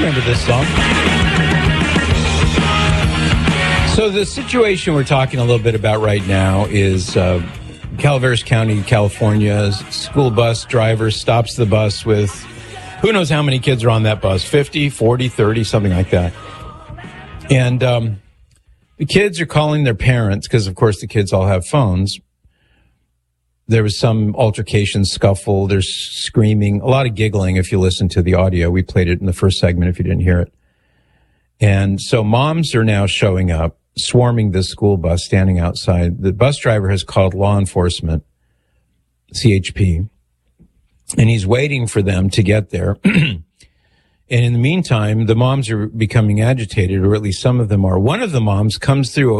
remember this song. So the situation we're talking a little bit about right now is Calaveras County, California. School bus driver stops the bus with who knows how many kids are on that bus, 50, 40, 30, something like that. And the kids are calling their parents because, of course, the kids all have phones. There was some altercation, scuffle. There's screaming, a lot of giggling if you listen to the audio. We played it in the first segment if you didn't hear it. And so moms are now showing up, swarming this school bus, standing outside. The bus driver has called law enforcement, CHP, and he's waiting for them to get there. And in the meantime, the moms are becoming agitated, or at least some of them are. One of the moms comes through